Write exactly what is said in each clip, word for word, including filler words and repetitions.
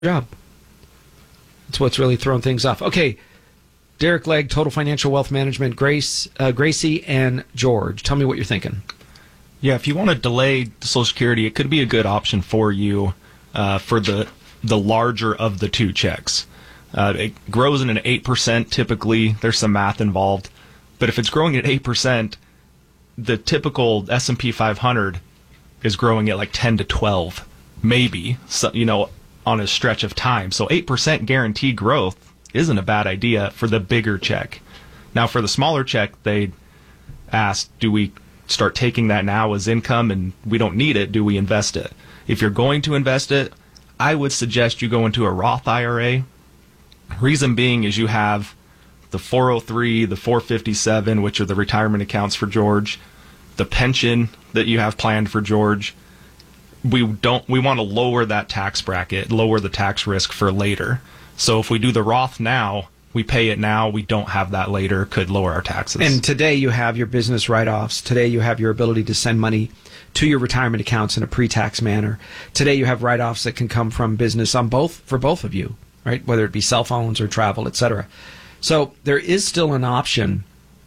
job. That's what's really thrown things off. Okay, Derek Legg, Total Financial Wealth Management, Grace, uh, Gracie, and George. Tell me what you're thinking. Yeah, if you want to delay Social Security, it could be a good option for you uh, for the the larger of the two checks. Uh, it grows in an eight percent typically. There's some math involved. But if it's growing at eight percent, the typical S and P five hundred is growing at like ten to twelve, maybe, so, you know, on a stretch of time. So eight percent guaranteed growth isn't a bad idea for the bigger check. Now, for the smaller check, they asked, do we start taking that now as income and we don't need it? Do we invest it? If you're going to invest it, I would suggest you go into a Roth I R A. Reason being is you have the four oh three, the four fifty-seven, which are the retirement accounts for George, the pension that you have planned for George. We don't. We want to lower that tax bracket, lower the tax risk for later. So if we do the Roth now, we pay it now, we don't have that later, could lower our taxes. And today you have your business write-offs. Today you have your ability to send money to your retirement accounts in a pre-tax manner. Today you have write-offs that can come from business on both for both of you, right? Whether it be cell phones or travel, et cetera. So there is still an option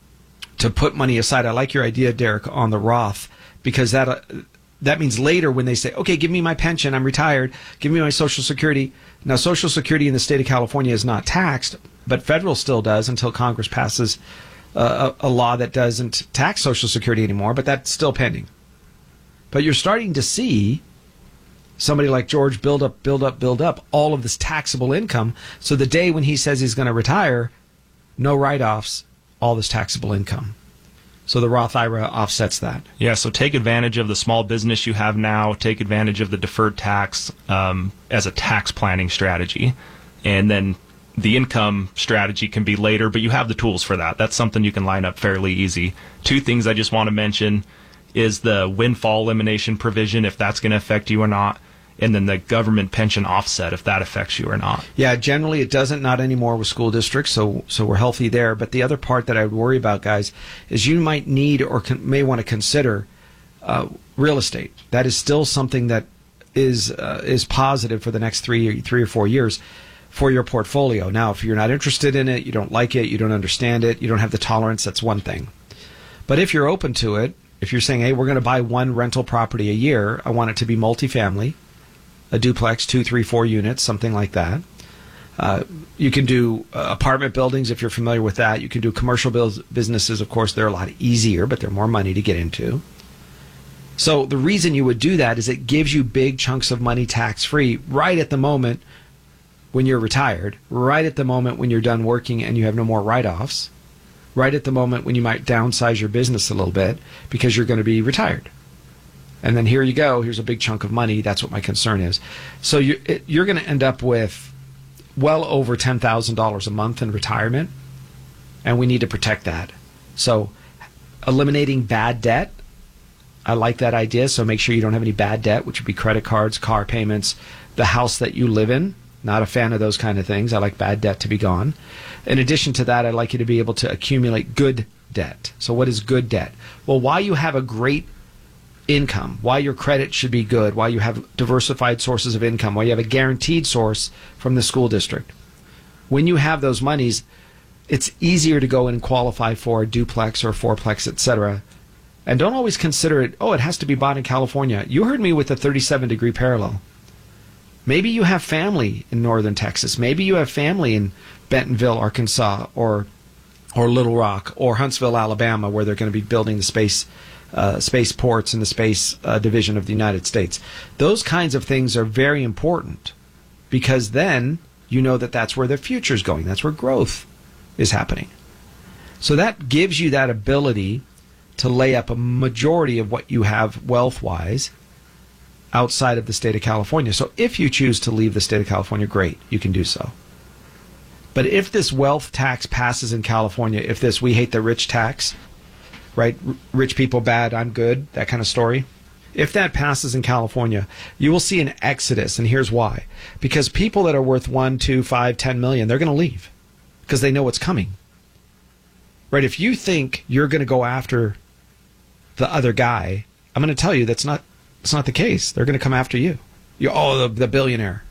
to put money aside. I like your idea, Derek, on the Roth, because that uh, that means later when they say, okay, give me my pension, I'm retired, give me my Social Security. Now, Social Security in the state of California is not taxed, but federal still does until Congress passes uh, a, a law that doesn't tax Social Security anymore, but that's still pending. But you're starting to see somebody like George build up, build up, build up all of this taxable income. So the day when he says he's going to retire, no write-offs, all this taxable income. So the Roth I R A offsets that. Yeah, so take advantage of the small business you have now. Take advantage of the deferred tax um, as a tax planning strategy. And then the income strategy can be later, but you have the tools for that. That's something you can line up fairly easy. Two things I just want to mention is the windfall elimination provision, if that's going to affect you or not, and then the government pension offset, if that affects you or not. Yeah, generally it doesn't, not anymore with school districts, so so we're healthy there. But the other part that I would worry about, guys, is you might need or con- may want to consider uh, real estate. That is still something that is uh, is positive for the next three, three or four years for your portfolio. Now, if you're not interested in it, you don't like it, you don't understand it, you don't have the tolerance, that's one thing. But if you're open to it, if you're saying, hey, we're going to buy one rental property a year, I want it to be multifamily, a duplex, two, three, four units, something like that. Uh, you can do uh, apartment buildings if you're familiar with that. You can do commercial bills, businesses. Of course, they're a lot easier, but they're more money to get into. So the reason you would do that is it gives you big chunks of money tax-free right at the moment when you're retired, right at the moment when you're done working and you have no more write-offs, right at the moment when you might downsize your business a little bit because you're going to be retired. And then here you go. Here's a big chunk of money. That's what my concern is. So you're, you're going to end up with well over ten thousand dollars a month in retirement, and we need to protect that. So eliminating bad debt, I like that idea. So make sure you don't have any bad debt, which would be credit cards, car payments, the house that you live in. Not a fan of those kind of things. I like bad debt to be gone. In addition to that, I'd like you to be able to accumulate good debt. So what is good debt? Well, while you have a great income, why your credit should be good, why you have diversified sources of income, why you have a guaranteed source from the school district. When you have those monies, it's easier to go and qualify for a duplex or fourplex, et cetera. And don't always consider it, oh, it has to be bought in California. You heard me with the thirty-seven degree parallel. Maybe you have family in northern Texas. Maybe you have family in Bentonville, Arkansas, or or Little Rock, or Huntsville, Alabama, where they're going to be building the space Uh, space ports in the space uh, division of the United States. Those kinds of things are very important because then you know that that's where the future is going. That's where growth is happening. So that gives you that ability to lay up a majority of what you have wealth-wise outside of the state of California. So if you choose to leave the state of California, great, you can do so. But if this wealth tax passes in California, if this we hate the rich tax, right, rich people bad, I'm good, that kind of story. If that passes in California, you will see an exodus, and here's why. Because people that are worth one, two, five, ten million, they're going to leave because they know what's coming. Right? If you think you're going to go after the other guy, I'm going to tell you that's not that's not the case. They're going to come after you. You oh, the, the billionaire.